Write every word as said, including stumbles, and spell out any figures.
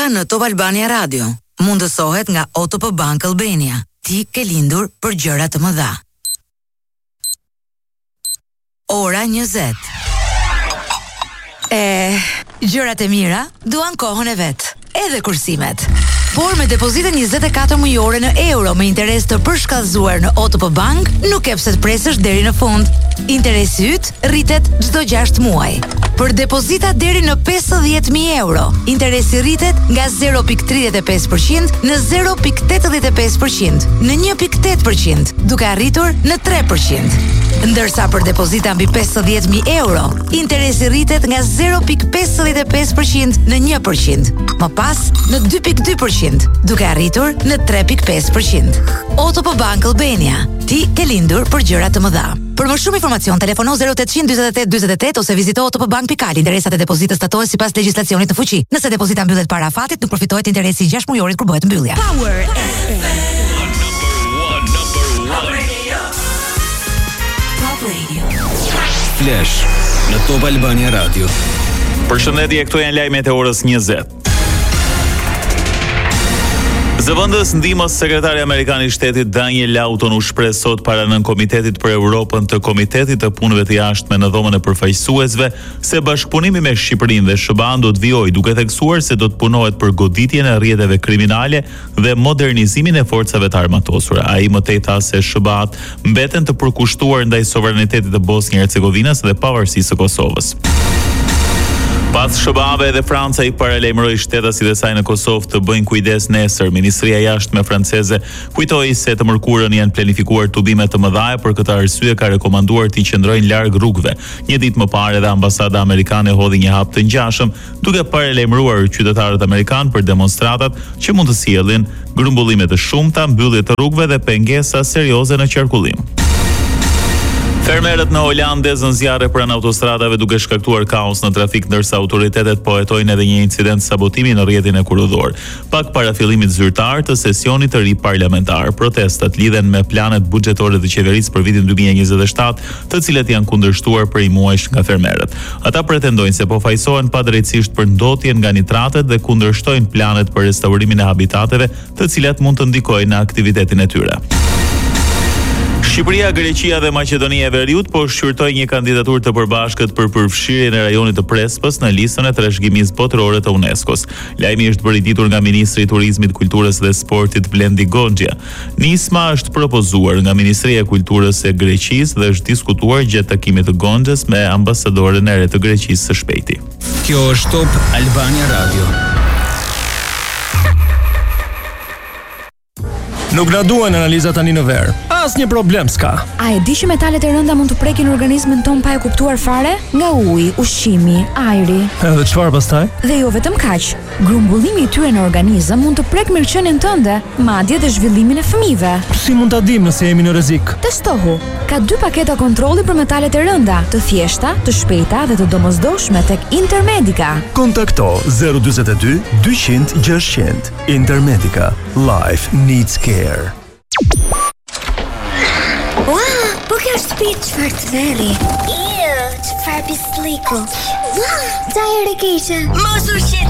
Ora në Top Albania Radio mundësohet nga O T P Bank Albania. Ti ke lindur për gjëra të mëdha. Ora njëzet. E, gjërat e mira duan kohën e vet, edhe kursimet. Por me depozitën njëzet e katër mujore në euro me interes të përshkallëzuar në O T P Bank, nuk e pse të presësh deri në fund. Interesi yt rritet çdo gjashtë muaj. Për depozita deri në pesëdhjetë mijë euro, interesi rritet nga zero pikë tridhjetë e pesë përqind në zero pikë tetëdhjetë e pesë përqind, në një pikë tetë përqind, duke arritur në tre përqind. Ndërsa për depozita mbi pesëdhjetë mijë euro, interesi rritet nga zero pikë pesëdhjetë e pesë përqind në një përqind, më pas në dy pikë dy përqind, duke arritur në tre pikë pesë përqind. O T P Bank Albania. Ti ke lindur për gjëra të mëdha. Për më shumë informacion, telefono zero opt dyzet e tetë dyzet e tetë ose vizito otpbank.al. Interesat e depozitës statohen sipas legjislacionit në fuqi. Nëse depozita mbyllet para afatit, nuk përfitohet interesi i gjashtë mujorit kur bëhet mbyllja. Power F M. Top Radio. Flash në Top Albania Radio. Përshëndetje, këto janë lajmet e orës njëzet. Zëvendës ndihmës sekretari amerikan i shtetit Daniel Lawton u shpreh sot para nën Komitetit për Europën të Komitetit të Punëve të Jashtme në dhomën e përfaqësuesve se bashkëpunimi me Shqipërinë dhe S B A-n do të vijojë, duke theksuar se do të punohet për goditjen e rrjeteve kriminale dhe modernizimin e forcave të armatosura. Ai më tej tha se S B A-t mbeten të përkushtuar ndaj sovranitetit të Bosnjë-Hercegovinës dhe pavarësisë së Kosovës. Pas S B A-ve edhe Franca i paralajmëroi shtetasit e saj në Kosovë të bëjnë kujdes nesër. Ministria e Jashtme franceze kujtoi se të mërkurën janë planifikuar tubime të mëdha, për këtë arsye ka rekomanduar të qëndrojnë larg rrugëve. Një ditë më parë edhe ambasada amerikane hodhi një hap të ngjashëm, duke paralajmëruar qytetarët amerikanë për demonstratat që mund të sjellin grumbullime të shumta, mbyllje të rrugëve dhe pengesa serioze në qarkullim. Fermerët në Holandë zën zjarre pranë autostradave duke shkaktuar kaos në trafik, ndërsa autoritetet po hetojnë edhe një incident sabotimi në rrjetin e kurudhor. Pak para fillimit zyrtar të sesionit të ri parlamentar, protestat lidhen me planet buxhetore të qeverisë për vitin dy mijë e njëzet e shtatë, të cilat janë kundërshtuar prej muajsh nga fermerët. Ata pretendojnë se po fajsohen padrejtisht për ndotjen nga nitratet dhe kundërshtojnë planet për restaurimin e habitateve, të cilat mund të ndikojnë në aktivitetin e tyre. Shqipëria, Greqia dhe Maqedonia e Veriut po shqyrtoi një kandidaturë të përbashkët për përfshirjen e rajonit të Prespës në listën e trashëgimisë botërore të UNESCO-s. Lajmi është bërë i ditur nga Ministri i Turizmit, Kulturës dhe Sportit Blendi Goxha. Nisma është propozuar nga Ministria e Kulturës e Greqisë dhe është diskutuar gjatë takimit të Goxhës me ambasadoren e re të Greqisë së shpejti. Kjo është Top Albania Radio. Nuk na duan analizat tani në verë. Asnjë problem s'ka. A e di që metalet e rënda mund të prekin organizmin ton pa e kuptuar fare? Nga uji, ushqimi, ajri. Edhe çfarë pastaj? Dhe jo vetëm kaq. Grumbullimi i tyre në organizëm mund të prek mirëqenien tënde, madje dhe zhvillimin e fëmijëve. Si mund ta dim nëse jemi në rrezik? Testohu. Ka dy paketa kontrolli për metalet e rënda, të thjeshta, të shpejta dhe të domosdoshme tek Intermedica. Kontakto zero dyzet e dy dyqind gjashtëqind. Intermedica. Life needs care. Ua, po kjo është shtëpi çfarë të veri. Iu, çfarë pisliku. Ua, çaj e keqe. Mos u shqetëso.